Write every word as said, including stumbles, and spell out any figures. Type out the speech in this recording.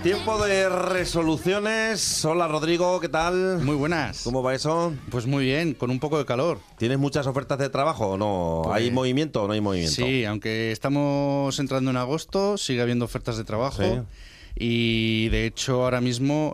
Tiempo de resoluciones. Hola Rodrigo, ¿qué tal? Muy buenas. ¿Cómo va eso? Pues muy bien, con un poco de calor. ¿Tienes muchas ofertas de trabajo o no? Pues, ¿Hay movimiento o no hay movimiento? Sí, aunque estamos entrando en agosto, sigue habiendo ofertas de trabajo. Sí. Y de hecho ahora mismo